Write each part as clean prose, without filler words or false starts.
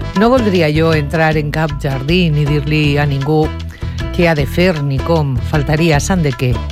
No voldria jo entrar en cap jardí ni dir-li a ningú què ha de fer ni com. Faltaria, sant de què?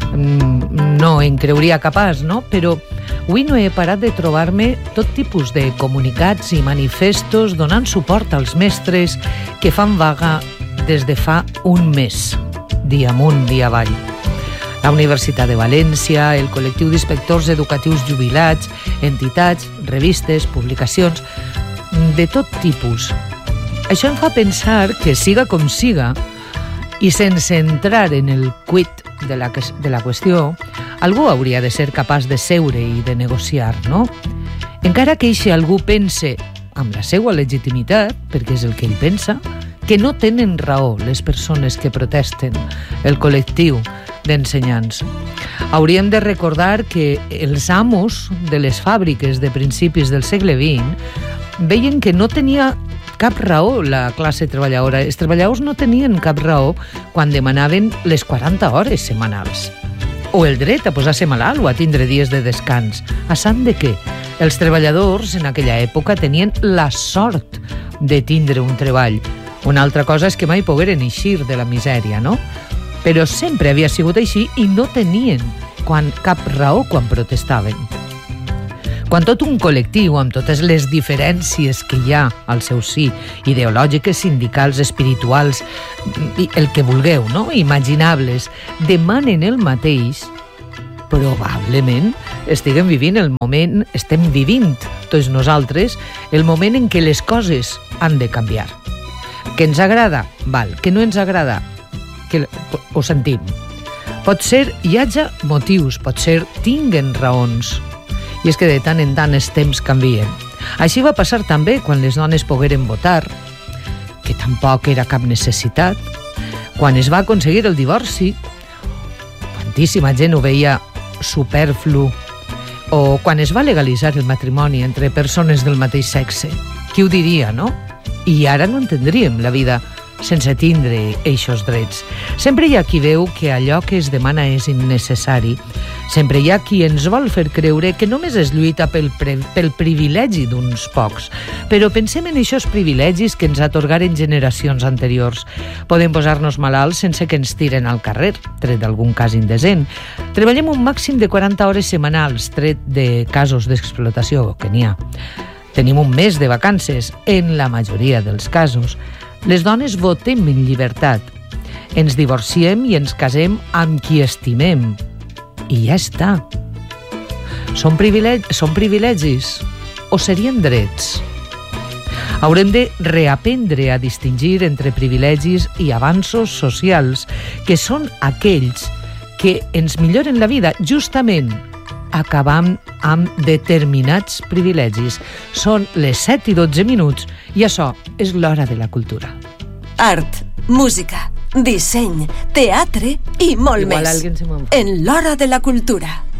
No em creuria capaç, no? Però avui no he parat de trobar-me tot tipus de comunicats i manifestos donant suport als mestres que fan vaga des de fa un mes, dia amunt, dia avall. La Universitat de València, el col·lectiu d'inspectors educatius jubilats, entitats, revistes, publicacions, de tot tipus. Això em fa pensar que siga com siga, i sense entrar en el quid de la qüestió, algú hauria de ser capaç de seure i de negociar, no? Encara que eixe algú pense, amb la seva legitimitat, perquè és el que ell pensa, que no tenen raó les persones que protesten, el col·lectiu d'ensenyants. Hauríem de recordar que els amos de les fàbriques de principis del segle XX veien que no tenia cap raó la classe treballadora. Els treballadors no tenien cap raó quan demanaven les 40 hores setmanals. O el dret a posar-se malalt o a tindre dies de descans. A sant de què? Els treballadors en aquella època tenien la sort de tindre un treball. Una altra cosa és que mai pogueren eixir de la misèria, no? Però sempre havia sigut així i no tenien cap raó quan protestaven. Quan tot un col·lectiu, amb totes les diferències que hi ha al seu si, ideològiques, sindicals, espirituals, el que vulgueu, no? Imaginables, demanen el mateix, probablement estem vivint tots nosaltres, el moment en què les coses han de canviar. Que ens agrada? Val. Que no ens agrada? Que ho sentim. Pot ser hi hagi motius, pot ser tinguen raons. I és que de tant en tant els temps canvien. Així va passar també quan les dones pogueren votar, que tampoc era cap necessitat. Quan es va aconseguir el divorci, quantíssima gent ho veia superflu. O quan es va legalitzar el matrimoni entre persones del mateix sexe. Qui ho diria, no? I ara no entendríem la vida sense tindre eixos drets. Sempre hi ha qui veu que allò que es demana és innecessari. Sempre hi ha qui ens vol fer creure que només es lluita pel privilegi d'uns pocs. Però pensem en eixos privilegis que ens atorgaren generacions anteriors. Podem posar-nos malalts sense que ens tiren al carrer, tret d'algun cas indecent. Treballem un màxim de 40 hores setmanals, tret de casos d'explotació, que n'hi ha. Tenim un mes de vacances, en la majoria dels casos. Les dones votem en llibertat. Ens divorciem i ens casem amb qui estimem. I ja està. Són privilegis o serien drets? Haurem de reaprendre a distingir entre privilegis i avanços socials, que són aquells que ens milloren la vida, justament acabant amb determinats privilegis. Són les 7:12 i això és l'hora de la cultura. Art, música, disseny, teatre i molt més. En l'hora de la cultura.